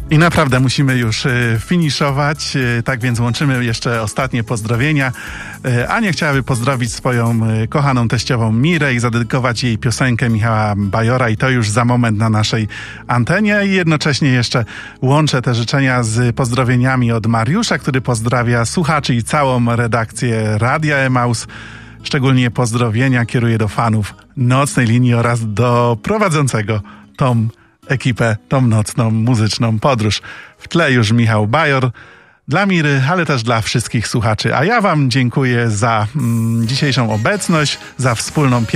I naprawdę musimy już finiszować, tak więc łączymy jeszcze ostatnie pozdrowienia. Ania chciałaby pozdrowić swoją kochaną teściową Mirę i zadedykować jej piosenkę Michała Bajora i to już za moment na naszej antenie. I jednocześnie jeszcze łączę te życzenia z pozdrowieniami od Mariusza, który pozdrawia słuchaczy i całą redakcję Radia Emaus. Szczególnie pozdrowienia kieruje do fanów Nocnej Linii oraz do prowadzącego tą ekipę, tą nocną muzyczną podróż. W tle już Michał Bajor dla Miry, ale też dla wszystkich słuchaczy. A ja wam dziękuję za dzisiejszą obecność, za wspólną